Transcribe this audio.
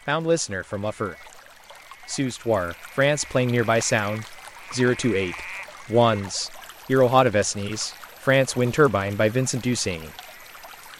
Found listener from Uffer. Sustoir, France playing nearby sound. 028. Ones. Hero Hotavesnes, France Wind Turbine by Vincent Dussain.